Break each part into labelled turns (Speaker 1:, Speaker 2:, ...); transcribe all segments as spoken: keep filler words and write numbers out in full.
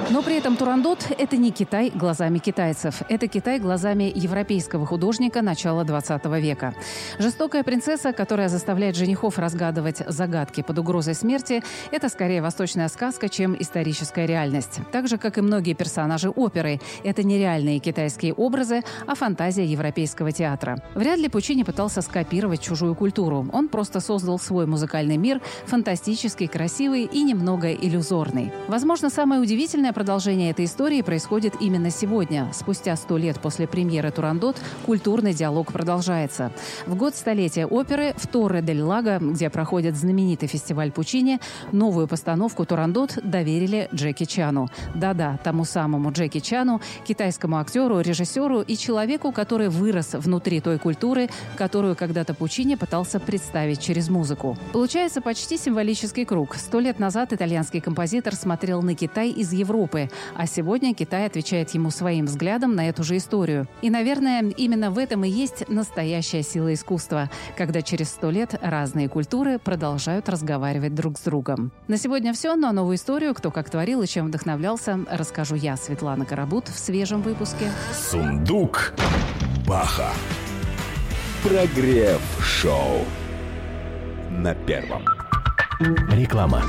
Speaker 1: Но при этом Турандот – это не Китай глазами китайцев. Это Китай глазами европейского художника начала двадцатого века. Жестокая принцесса, которая заставляет женихов разгадывать загадки под угрозой смерти – это скорее восточная сказка, чем историческая реальность. Так же, как и многие персонажи оперы, это не реальные китайские образы, а фантазия европейского театра. Вряд ли Пучини пытался скопировать чужую культуру. Он просто создал свой музыкальный мир, фантастический, красивый и немного иллюзорный. Возможно, самое удивительное продолжение этой истории происходит именно сегодня. Спустя сто лет после премьеры «Турандот» культурный диалог продолжается. В год столетия оперы в Торре-дель-Лаго, где проходит знаменитый фестиваль Пучини, новую постановку «Турандот» доверили Джеки Чану. Да-да, тому самому Джеки Чану, китайскому актеру, режиссеру и человеку, который вырос внутри той культуры, которую когда-то Пучини пытался представить через музыку. Получается почти символический круг. Сто лет назад итальянский композитор смотрел на Китай из Европы, а сегодня Китай отвечает ему своим взглядом на эту же историю. И, наверное, именно в этом и есть настоящая сила искусства, когда через сто лет разные культуры продолжают разговаривать друг с другом. На сегодня все, но новую историю, кто как творил и чем вдохновлялся, расскажу я, Светлана Карабут, в свежем выпуске.
Speaker 2: Сундук Баха. Прогрев шоу на Первом.
Speaker 3: Реклама.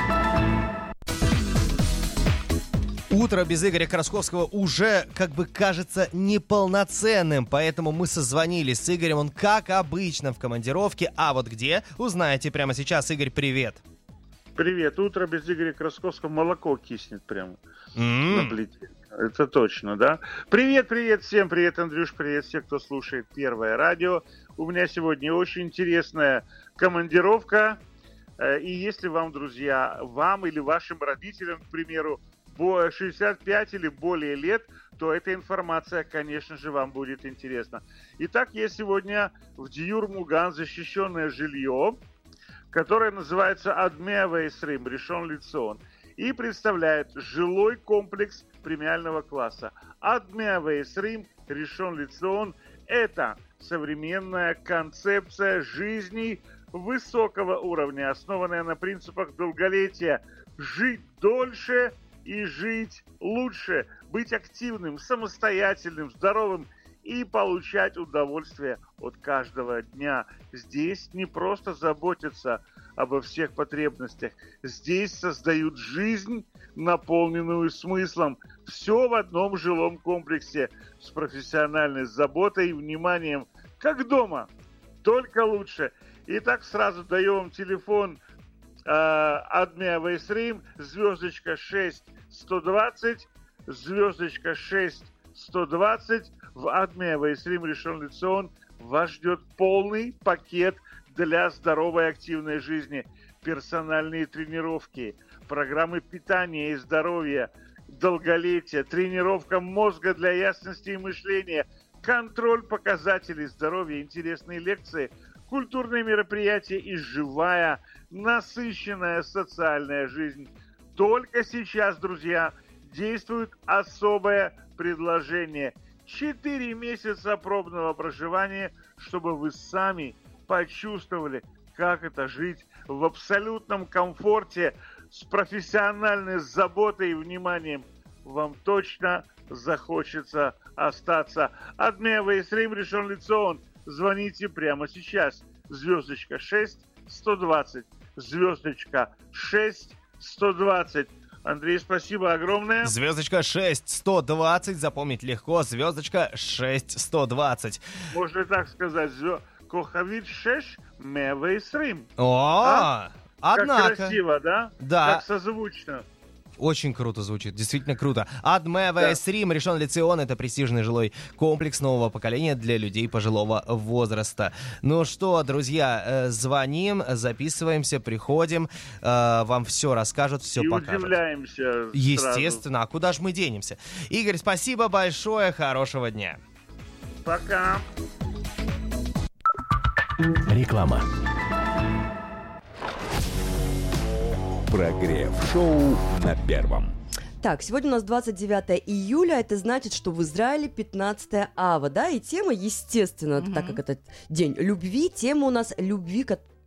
Speaker 4: Утро без Игоря Красковского уже, как бы, кажется неполноценным, поэтому мы созвонились с Игорем. Он, как обычно, в командировке. А вот где, узнаете прямо сейчас. Игорь, привет.
Speaker 5: Привет. Утро без Игоря Красковского, молоко киснет прямо
Speaker 4: Mm.
Speaker 5: на плите. Это точно, да? Привет, привет всем. Привет, Андрюш. Привет всем, кто слушает Первое радио. У меня сегодня очень интересная командировка. И если вам, друзья, вам или вашим родителям, к примеру, шестьдесят пять или более лет, то эта информация, конечно же, вам будет интересна. Итак, я сегодня в Диюр-Муган, защищенное жилье, которое называется Адме Вейсрим, Ришон Лицион, и представляет жилой комплекс премиального класса. Адме Вейсрим, Ришон Лицион – это современная концепция жизни высокого уровня, основанная на принципах долголетия, жить дольше и жить лучше, быть активным, самостоятельным, здоровым и получать удовольствие от каждого дня. Здесь не просто заботятся обо всех потребностях, здесь создают жизнь, наполненную смыслом. Все в одном жилом комплексе с профессиональной заботой и вниманием, как дома, только лучше. Итак, сразу даю вам телефон Адме Вейсрим, звездочка шесть сто двадцать, звездочка шесть сто двадцать. В Адме Вейсрим Ришон Лицион вас ждет полный пакет для здоровой активной жизни. Персональные тренировки, программы питания и здоровья, долголетия, тренировка мозга для ясности и мышления, контроль показателей здоровья, интересные лекции, культурные мероприятия и живая, насыщенная социальная жизнь. Только сейчас, друзья, действует особое предложение. Четыре месяца пробного проживания, чтобы вы сами почувствовали, как это жить в абсолютном комфорте, с профессиональной заботой и вниманием. Вам точно захочется остаться. Адме Вейсрим Ришон Лицион. Звоните прямо сейчас. Звездочка шесть сто двадцать. Звездочка шесть сто двадцать. Андрей, спасибо огромное.
Speaker 4: Звездочка шесть сто двадцать. Запомнить легко. Звездочка шесть сто двадцать.
Speaker 5: Можно так сказать. Кохавит шеш ме вейсрим.
Speaker 4: О,
Speaker 5: а?
Speaker 4: Однако.
Speaker 5: Как красиво, да?
Speaker 4: Да.
Speaker 5: Как созвучно.
Speaker 4: Очень круто звучит, действительно круто. Адме Вейсрим Ришон Лицион — это престижный жилой комплекс нового поколения для людей пожилого возраста. Ну что, друзья, звоним, записываемся, приходим, вам все расскажут, все
Speaker 5: и
Speaker 4: покажут.
Speaker 5: И удивляемся
Speaker 4: Естественно,
Speaker 5: сразу.
Speaker 4: А куда же мы денемся? Игорь, спасибо большое, хорошего дня.
Speaker 5: Пока.
Speaker 3: Реклама.
Speaker 2: Прогрев шоу на Первом.
Speaker 6: Так, сегодня у нас двадцать девятое июля, это значит, что в Израиле пятнадцатое ава, да, и тема, естественно, mm-hmm. так как это день любви, тема у нас любви,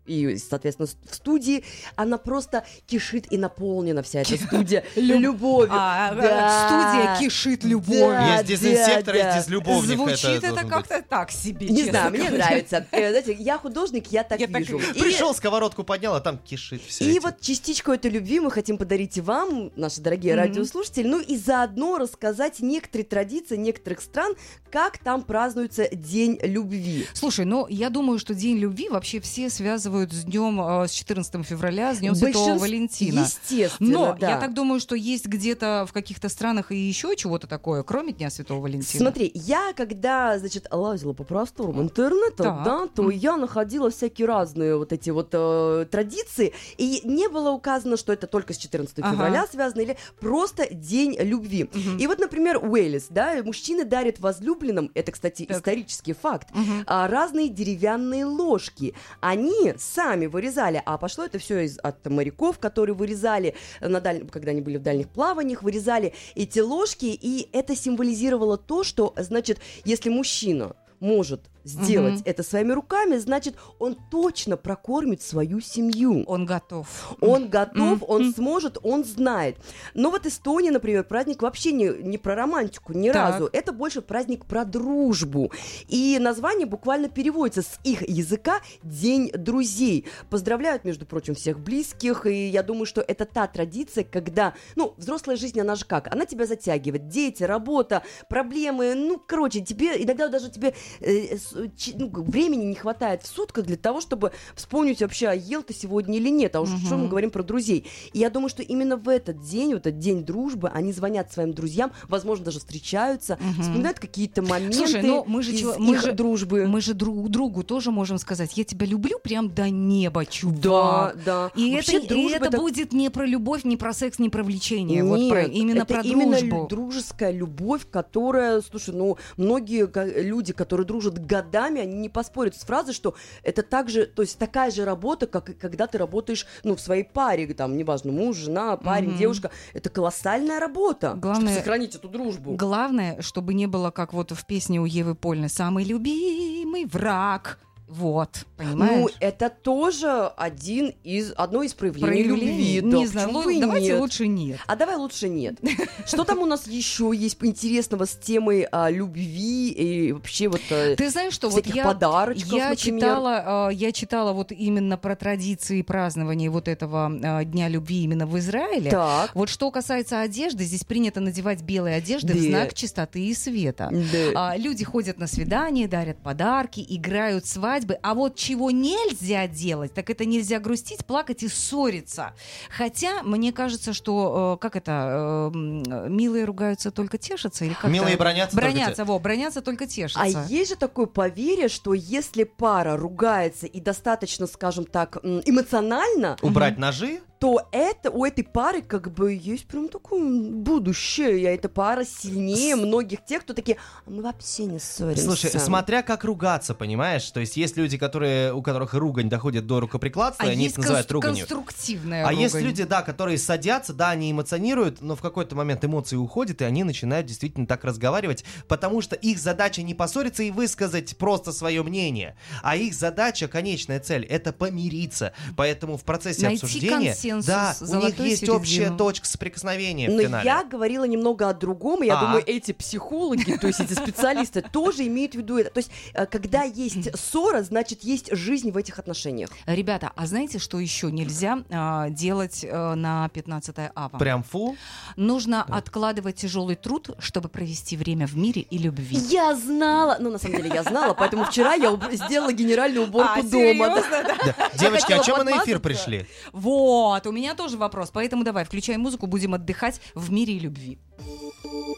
Speaker 6: и, соответственно, в студии, она просто кишит и наполнена вся эта студия любовью.
Speaker 1: А, студия кишит любовью.
Speaker 4: Есть дезинсектор,
Speaker 6: да,
Speaker 4: есть любовник.
Speaker 1: Звучит это
Speaker 4: должен
Speaker 1: как-то так себе,
Speaker 6: Не
Speaker 1: честно
Speaker 6: знаю, мне
Speaker 1: говоря.
Speaker 6: нравится. Э, Знаете, я художник, я так
Speaker 1: Я так
Speaker 6: вижу.
Speaker 1: вижу.
Speaker 6: И-
Speaker 4: Пришел, сковородку поднял, а там кишит все.
Speaker 6: И вот частичку этой любви мы хотим подарить и вам, наши дорогие
Speaker 1: Мгм.
Speaker 6: радиослушатели, ну и заодно рассказать некоторые традиции некоторых стран, как там празднуется День любви.
Speaker 1: Слушай, ну я думаю, что День любви вообще все связывают с днем, э, с четырнадцатым февраля, с Днем Святого
Speaker 6: Большинство-
Speaker 1: Валентина.
Speaker 6: Естественно,
Speaker 1: Но
Speaker 6: да.
Speaker 1: я так думаю, что есть где-то в каких-то странах и еще чего-то такое, кроме Дня Святого Валентина.
Speaker 6: Смотри, я когда, значит, лазила по просторам интернета,
Speaker 1: Так.
Speaker 6: да, то
Speaker 1: М.
Speaker 6: я находила всякие разные вот эти вот э, традиции, и не было указано, что это только с четырнадцатого
Speaker 1: Ага.
Speaker 6: февраля связано, или просто День любви.
Speaker 1: Мгм.
Speaker 6: И вот, например, Уэллис, да, мужчины дарят возлюбленным, это, кстати,
Speaker 1: Так.
Speaker 6: исторический факт,
Speaker 1: Мгм.
Speaker 6: а, разные деревянные ложки. Они сами вырезали, а пошло это все из, от моряков, которые вырезали, на даль... когда они были в дальних плаваниях, вырезали эти ложки, и это символизировало то, что, значит, если мужчина может сделать
Speaker 1: Мгм.
Speaker 6: это своими руками, значит, он точно прокормит свою семью.
Speaker 1: Он готов.
Speaker 6: Он готов, он
Speaker 1: Мгм.
Speaker 6: сможет, он знает. Но вот Эстония, например, праздник вообще не, не про романтику, ни
Speaker 1: Так.
Speaker 6: разу. Это больше праздник про дружбу. И название буквально переводится с их языка «День друзей». Поздравляют, между прочим, всех близких. И я думаю, что это та традиция, когда, ну, взрослая жизнь, она же как? Она тебя затягивает. Дети, работа, проблемы. Ну, короче, тебе иногда даже тебе э, с- ч- ну, времени не хватает в сутках для того, чтобы вспомнить вообще, а ел ты сегодня или нет, а уж
Speaker 1: Мгм.
Speaker 6: что мы говорим про друзей. И я думаю, что именно в этот день, вот этот день дружбы, они звонят своим друзьям, возможно, даже встречаются,
Speaker 1: Мгм.
Speaker 6: вспоминают какие-то моменты
Speaker 1: Слушай, ну, мы же
Speaker 6: из
Speaker 1: чего- мы
Speaker 6: их
Speaker 1: же-
Speaker 6: дружбы.
Speaker 1: Мы же друг другу тоже можем сказать: я тебя люблю прям до неба,
Speaker 6: Да,
Speaker 1: чувак.
Speaker 6: да.
Speaker 1: И,
Speaker 6: Вообще
Speaker 1: это, и
Speaker 6: дружба
Speaker 1: это
Speaker 6: это-
Speaker 1: будет не про любовь, не про секс, не про влечение. Вот
Speaker 6: Нет,
Speaker 1: про, именно
Speaker 6: это
Speaker 1: про
Speaker 6: именно
Speaker 1: дружбу.
Speaker 6: лю- дружеская любовь, которая, слушай, ну, многие га- люди, которые дружат годами, они не поспорят с фразой, что это также, то есть такая же работа, как и когда ты работаешь, ну, в своей паре, там, неважно, муж, жена, парень,
Speaker 1: Мгм.
Speaker 6: девушка, это колоссальная работа,
Speaker 1: Главное-
Speaker 6: чтобы сохранить эту дружбу.
Speaker 1: Главное, чтобы не было, как вот в песне у Евы Польны, «Самый любимый враг». Вот, понимаешь?
Speaker 6: Ну, это тоже один из, одно из проявлений
Speaker 1: Проявление?
Speaker 6: любви. Да,
Speaker 1: Не знаю,
Speaker 6: почему
Speaker 1: лу-
Speaker 6: бы и
Speaker 1: давайте
Speaker 6: нет?
Speaker 1: лучше нет.
Speaker 6: А давай лучше нет. Что там у нас еще есть интересного с темой а, любви и вообще вот а,
Speaker 1: Ты знаешь, что вот
Speaker 6: всяких
Speaker 1: я,
Speaker 6: подарочков,
Speaker 1: я
Speaker 6: например?
Speaker 1: читала, э, я читала вот именно про традиции празднования вот этого э, Дня любви именно в Израиле.
Speaker 6: Так.
Speaker 1: Вот что касается одежды, здесь принято надевать белые одежды в
Speaker 6: Да.
Speaker 1: знак чистоты и света.
Speaker 6: Да.
Speaker 1: А, люди ходят на свидания, дарят подарки, играют свадьбы. А вот чего нельзя делать, так это нельзя грустить, плакать и ссориться. Хотя, мне кажется, что, э, как это, э, м, милые ругаются, только тешатся? Или как-то?
Speaker 4: Милые бронятся, только
Speaker 1: Бронятся, во, бронятся, только тешатся.
Speaker 6: А есть же такое поверье, что если пара ругается и достаточно, скажем так, м, эмоционально,
Speaker 4: убрать ножи.
Speaker 6: то это у этой пары как бы есть прям такое будущее. И эта пара сильнее многих тех, кто такие, «А мы вообще не ссоримся.
Speaker 4: Слушай, смотря как ругаться, понимаешь? То есть есть люди, которые, у которых ругань доходит до рукоприкладства,
Speaker 1: А
Speaker 4: и они
Speaker 1: есть
Speaker 4: это называют
Speaker 1: конс-
Speaker 4: руганью.
Speaker 1: конструктивная
Speaker 4: А
Speaker 1: ругань.
Speaker 4: есть люди, да, которые садятся, да, они эмоционируют, но в какой-то момент эмоции уходят, и они начинают действительно так разговаривать, потому что их задача не поссориться и высказать просто свое мнение, а их задача, конечная цель, это помириться. Поэтому в процессе
Speaker 1: Найти
Speaker 4: обсуждения,
Speaker 1: консенсус,
Speaker 4: да, у них
Speaker 1: золотую
Speaker 4: есть
Speaker 1: середину.
Speaker 4: общая точка соприкосновения в
Speaker 6: Но
Speaker 4: финале.
Speaker 6: я говорила немного о другом, и я
Speaker 4: А.
Speaker 6: думаю, эти психологи, то есть эти специалисты, тоже имеют в виду это. То есть, э, когда есть ссора, значит, есть жизнь в этих отношениях.
Speaker 1: Ребята, а знаете, что еще нельзя а, делать а, на пятнадцатое ава?
Speaker 4: Прям фу.
Speaker 1: Нужно откладывать тяжелый труд, чтобы провести время в мире и любви.
Speaker 6: Я знала, ну, на самом деле, я знала, поэтому вчера я уб- сделала генеральную уборку
Speaker 1: А,
Speaker 6: дома. да.
Speaker 1: серьезно, да?
Speaker 4: Да. Девочки, а
Speaker 6: хотела
Speaker 4: чем мы на эфир
Speaker 6: подмазаться.
Speaker 4: пришли?
Speaker 1: Вот, у меня тоже вопрос. Поэтому давай, включай музыку, будем отдыхать в мире и любви.